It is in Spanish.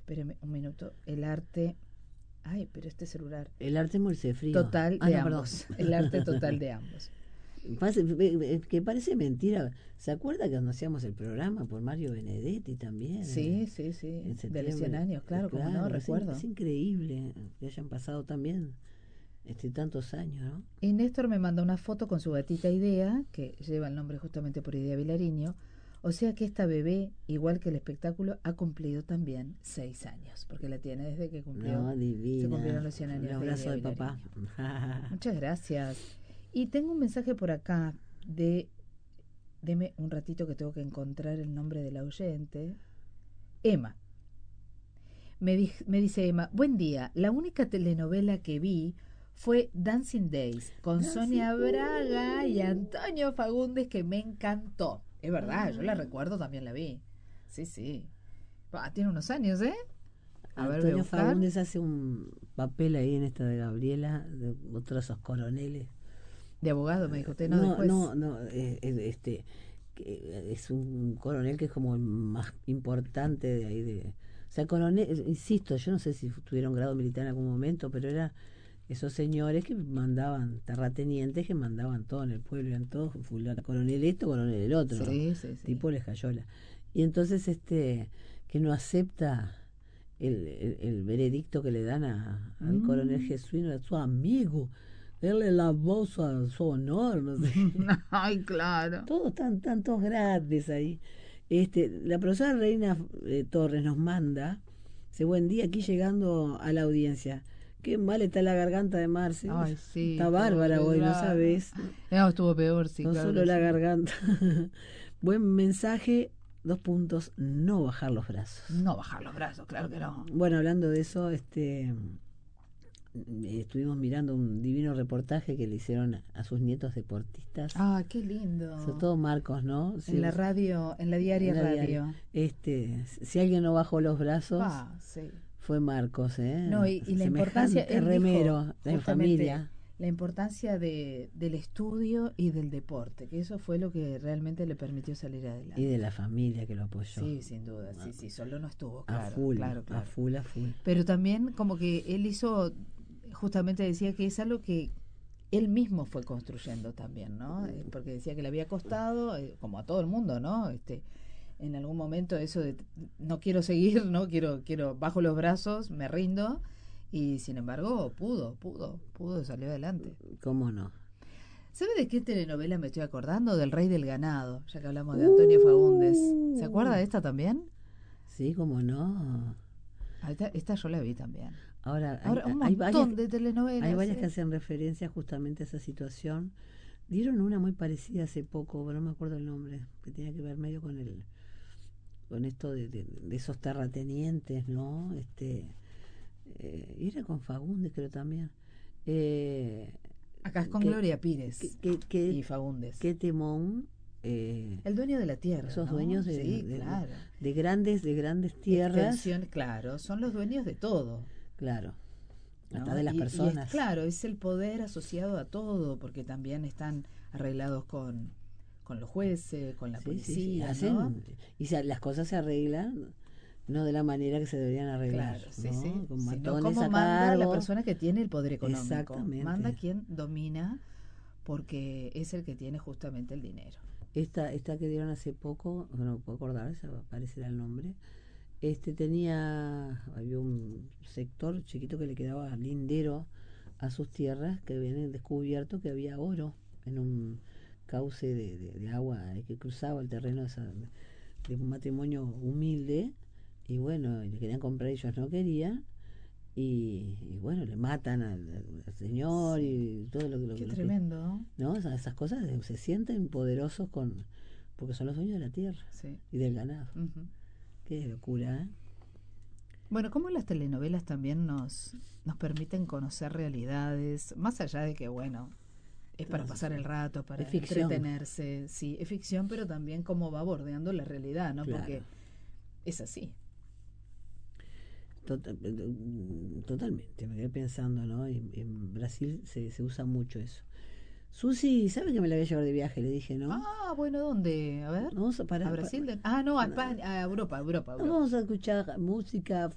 espéreme un minuto, el arte, ay, pero este celular, El arte morirse de frío. total de no, ambos, el arte total de ambos. Que parece mentira. ¿Se acuerda que cuando hacíamos el programa por Mario Benedetti también? Sí, sí, sí, En de los 100 septiembre. años, claro, como no, recuerdo. Es increíble que hayan pasado también tantos años, ¿no? Y Néstor me manda una foto con su gatita Idea, que lleva el nombre justamente por Idea Vilariño. O sea que esta bebé, igual que el espectáculo, ha cumplido también 6 años, porque la tiene desde que cumplió. No, divina. Se cumplieron los 100 años Un de abrazo Idea de papá. Vilariño. Muchas gracias. Y tengo un mensaje por acá deme un ratito que tengo que encontrar el nombre del oyente. Emma. Me dice Emma, buen día, la única telenovela que vi fue Dancing Days, con Sonia Braga y Antonio Fagundes, que me encantó. Es verdad, yo la recuerdo, también la vi. Sí, sí. Tiene unos años, ¿eh? A ver, voy a Antonio buscar. Fagundes hace un papel ahí en esta de Gabriela, de otro de esos coroneles. De abogado, me dijo usted, no, de juez. No, que es un coronel que es como el más importante de ahí de... O sea, coronel, insisto, yo no sé si tuvieron grado militar en algún momento, pero era esos señores que mandaban, terratenientes que mandaban todo en el pueblo, eran todos coronel esto, coronel el otro, sí, sí, sí. tipo Lejayola. Y entonces que no acepta el veredicto que le dan al coronel jesuino, a su amigo, darle la voz a su honor, no sé. Ay, claro. Todos tantos grandes ahí. La profesora Reina Torres nos manda, dice, buen día, aquí llegando a la audiencia. Qué mal está la garganta de Marce. Ay, sí. Está bárbara hoy, ¿no sabes? No, estuvo peor, sí. No claro solo la sí. garganta. Buen mensaje, 2 puntos, no bajar los brazos. No bajar los brazos, claro que no. Bueno, hablando de eso, estuvimos mirando un divino reportaje que le hicieron a sus nietos deportistas. Ah, qué lindo. Sobre todo Marcos, ¿no? Sí, en la radio, en la diaria radio. Si alguien no bajó los brazos, sí. fue Marcos, ¿eh? No, y la importancia, él remero dijo, de familia. La importancia del estudio y del deporte, que eso fue lo que realmente le permitió salir adelante. Y de la familia que lo apoyó. Sí, sin duda, sí, solo no estuvo, claro. A full. Pero también como que él hizo, justamente decía que es algo que él mismo fue construyendo también, ¿no? Porque decía que le había costado, como a todo el mundo, ¿no? En algún momento eso de no quiero seguir, ¿no? Quiero, bajo los brazos, me rindo. Y sin embargo, pudo, salió adelante. ¿Cómo no? ¿Sabe de qué telenovela me estoy acordando? Del Rey del Ganado, ya que hablamos de Antonio Fagundes. ¿Se acuerda de esta también? Sí, cómo no. Esta yo la vi también. Ahora un montón de telenovelas. Hay varias que hacen referencia justamente a esa situación. Dieron una muy parecida hace poco, pero no me acuerdo el nombre, que tenía que ver medio con esto de esos terratenientes, ¿no? Y era con Fagundes, creo también. Acá es con Gloria Pires y Fagundes. Qué temón. El dueño de la tierra. Esos ¿no? dueños claro. de grandes tierras. Claro, son los dueños de todo. Claro. Hasta ¿no? de las personas. Claro, es el poder asociado a todo, porque también están arreglados con los jueces, con la policía. Sí. ¿no? Y las cosas se arreglan no de la manera que se deberían arreglar. Claro, ¿no? Con matones como manda la persona que tiene el poder económico. Exactamente. Manda quien domina, porque es el que tiene justamente el dinero. Esta que dieron hace poco, no puedo acordar, aparecerá el nombre. Había un sector chiquito que le quedaba lindero a sus tierras, que habían descubierto que había oro en un cauce de agua que cruzaba el terreno de un matrimonio humilde, y bueno, le querían comprar, ellos no querían, y bueno, le matan al señor y todo lo que... Qué tremendo. ¿No? Esas cosas se sienten poderosos porque son los dueños de la tierra y del ganado. Uh-huh. Qué locura, ¿eh? Bueno, como las telenovelas también nos permiten conocer realidades, más allá de que, bueno, es para pasar el rato, para entretenerse. Sí, es ficción, pero también cómo va bordeando la realidad, ¿no? Claro. Porque es así. Totalmente, me quedé pensando, ¿no? En Brasil se usa mucho eso. Susi, ¿sabe que me la voy a llevar de viaje? Le dije, ¿no? Ah, bueno, ¿dónde? A ver. Vamos ¿A Brasil? No, a España, a Europa. Vamos a escuchar música